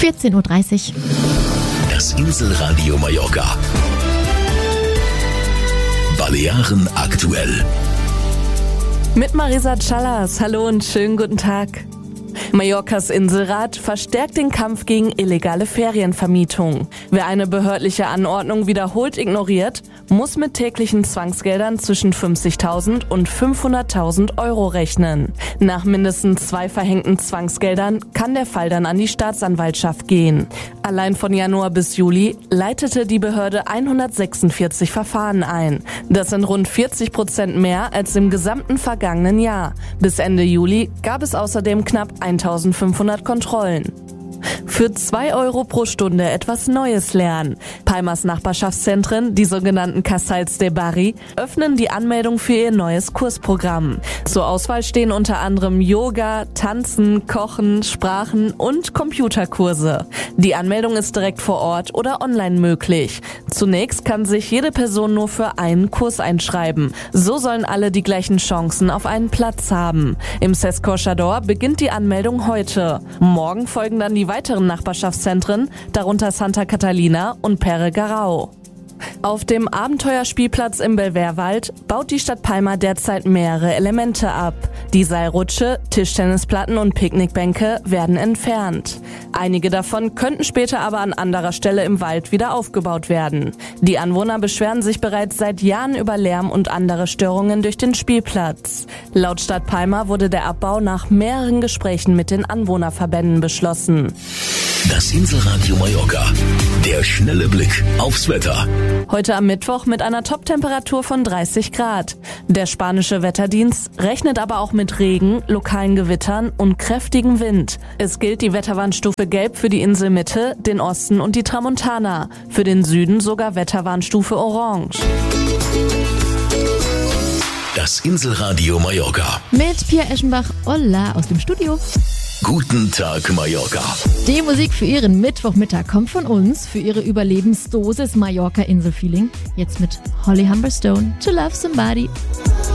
14.30 Uhr. Das Inselradio Mallorca. Balearen aktuell. Mit Marisa Callas. Hallo und schönen guten Tag. Mallorcas Inselrat verstärkt den Kampf gegen illegale Ferienvermietung. Wer eine behördliche Anordnung wiederholt ignoriert, muss mit täglichen Zwangsgeldern zwischen 50.000 und 500.000 Euro rechnen. Nach mindestens 2 verhängten Zwangsgeldern kann der Fall dann an die Staatsanwaltschaft gehen. Allein von Januar bis Juli leitete die Behörde 146 Verfahren ein. Das sind rund 40% mehr als im gesamten vergangenen Jahr. Bis Ende Juli gab es außerdem knapp 1.500 Kontrollen. Für 2 Euro pro Stunde etwas Neues lernen. Palmas Nachbarschaftszentren, die sogenannten Casals de Barri, öffnen die Anmeldung für ihr neues Kursprogramm. Zur Auswahl stehen unter anderem Yoga, Tanzen, Kochen, Sprachen und Computerkurse. Die Anmeldung ist direkt vor Ort oder online möglich. Zunächst kann sich jede Person nur für einen Kurs einschreiben. So sollen alle die gleichen Chancen auf einen Platz haben. Im Cesc Corchador beginnt die Anmeldung heute. Morgen folgen dann die weiteren Nachbarschaftszentren, darunter Santa Catalina und Pere Garau. Auf dem Abenteuerspielplatz im Belverwald baut die Stadt Palma derzeit mehrere Elemente ab. Die Seilrutsche, Tischtennisplatten und Picknickbänke werden entfernt. Einige davon könnten später aber an anderer Stelle im Wald wieder aufgebaut werden. Die Anwohner beschweren sich bereits seit Jahren über Lärm und andere Störungen durch den Spielplatz. Laut Stadt Palma wurde der Abbau nach mehreren Gesprächen mit den Anwohnerverbänden beschlossen. Das Inselradio Mallorca. Der schnelle Blick aufs Wetter. Heute am Mittwoch mit einer Toptemperatur von 30 Grad. Der spanische Wetterdienst rechnet aber auch mit Regen, lokalen Gewittern und kräftigem Wind. Es gilt die Wetterwarnstufe Gelb für die Inselmitte, den Osten und die Tramontana. Für den Süden sogar Wetterwarnstufe Orange. Das Inselradio Mallorca. Mit Pia Eschenbach, Olla aus dem Studio. Guten Tag, Mallorca. Die Musik für Ihren Mittwochmittag kommt von uns, für Ihre Überlebensdosis Mallorca Inselfeeling. Jetzt mit Holly Humberstone, To Love Somebody.